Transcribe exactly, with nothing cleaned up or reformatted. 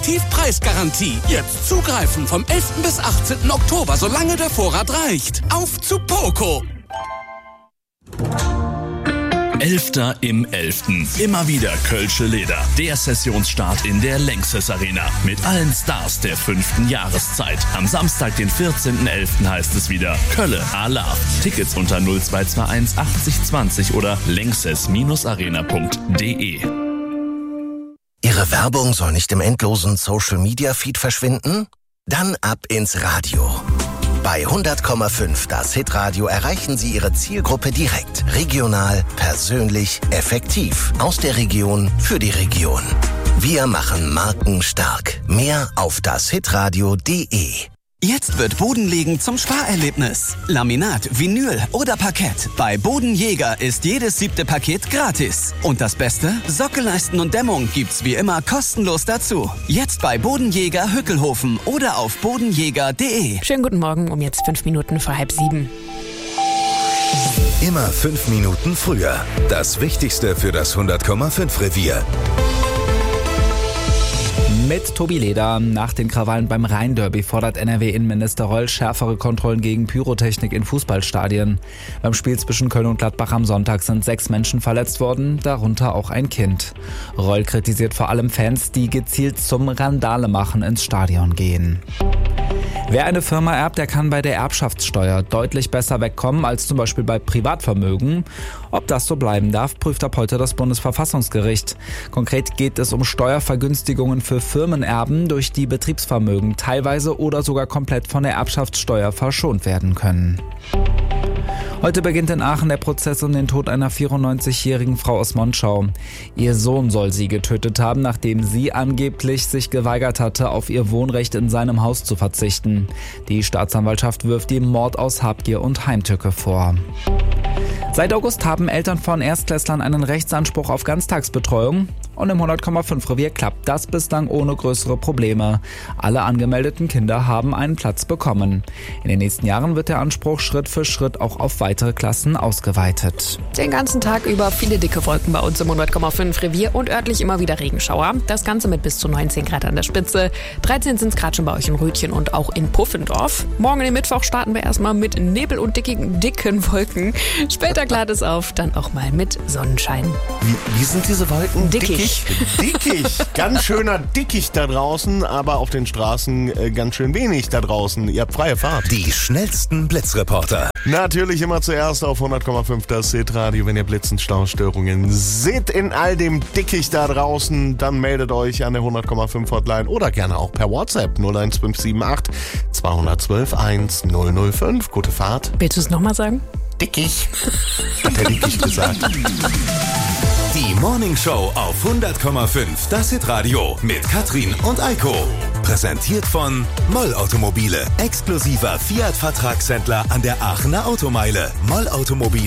Exklusivpreisgarantie. Jetzt zugreifen vom elften bis achtzehnten Oktober, solange der Vorrat reicht. Auf zu Poco! Elfter im Elften. Immer wieder Kölsche Leder. Der Sessionsstart in der Lanxess Arena. Mit allen Stars der fünften Jahreszeit. Am Samstag, den vierzehnten elften heißt es wieder Kölle Alarv. Tickets unter null zwei zwei eins achtzig zwanzig oder lanxess arena punkt de. Ihre Werbung soll nicht im endlosen Social-Media-Feed verschwinden? Dann ab ins Radio. Bei hundert Komma fünf das Hitradio erreichen Sie Ihre Zielgruppe direkt, regional, persönlich, effektiv. Aus der Region für die Region. Wir machen Marken stark. Mehr auf das hitradio punkt de. Jetzt wird Bodenlegen zum Sparerlebnis. Laminat, Vinyl oder Parkett. Bei Bodenjäger ist jedes siebte Paket gratis. Und das Beste? Sockelleisten und Dämmung gibt's wie immer kostenlos dazu. Jetzt bei Bodenjäger Hückelhofen oder auf bodenjäger punkt de. Schönen guten Morgen, um jetzt fünf Minuten vor halb sieben. Immer fünf Minuten früher. Das Wichtigste für das hundert Komma fünf Revier. Mit Tobi Leder. Nach den Krawallen beim Rhein-Derby fordert N R W-Innenminister Reul schärfere Kontrollen gegen Pyrotechnik in Fußballstadien. Beim Spiel zwischen Köln und Gladbach am Sonntag sind sechs Menschen verletzt worden, darunter auch ein Kind. Reul kritisiert vor allem Fans, die gezielt zum Randale-Machen ins Stadion gehen. Wer eine Firma erbt, der kann bei der Erbschaftssteuer deutlich besser wegkommen als zum Beispiel bei Privatvermögen. Ob das so bleiben darf, prüft ab heute das Bundesverfassungsgericht. Konkret geht es um Steuervergünstigungen für Firmenerben, durch die Betriebsvermögen teilweise oder sogar komplett von der Erbschaftssteuer verschont werden können. Heute beginnt in Aachen der Prozess um den Tod einer vierundneunzigjährigen Frau aus Monschau. Ihr Sohn soll sie getötet haben, nachdem sie angeblich sich geweigert hatte, auf ihr Wohnrecht in seinem Haus zu verzichten. Die Staatsanwaltschaft wirft ihm Mord aus Habgier und Heimtücke vor. Seit August haben Eltern von Erstklässlern einen Rechtsanspruch auf Ganztagsbetreuung. Und im hundert Komma fünf Revier klappt das bislang ohne größere Probleme. Alle angemeldeten Kinder haben einen Platz bekommen. In den nächsten Jahren wird der Anspruch Schritt für Schritt auch auf weitere Klassen ausgeweitet. Den ganzen Tag über viele dicke Wolken bei uns im hundert Komma fünf Revier und örtlich immer wieder Regenschauer. Das Ganze mit bis zu neunzehn Grad an der Spitze. dreizehn sind es gerade schon bei euch in Rötchen und auch in Puffendorf. Morgen den Mittwoch starten wir erstmal mit Nebel und dickigen, dicken Wolken. Später klart es auf, dann auch mal mit Sonnenschein. Wie, wie sind diese Wolken? Dickig. Dickig, ganz schöner Dickig da draußen, aber auf den Straßen äh, ganz schön wenig da draußen. Ihr habt freie Fahrt. Die schnellsten Blitzreporter. Natürlich immer zuerst auf hundert Komma fünf das Hitradio. Wenn ihr Blitzen, Staustörungen seht in all dem Dickicht da draußen, dann meldet euch an der hundert Komma fünf Hotline oder gerne auch per WhatsApp null eins fünf sieben acht zwei eins zwei eins null null fünf. Gute Fahrt. Willst du es nochmal sagen? Dickig, hat der Dickig gesagt. Die Morning Show auf hundert Komma fünf, das Hitradio mit Katrin und Eiko. Präsentiert von Moll Automobile, exklusiver Fiat-Vertragshändler an der Aachener Automeile. Moll Automobile.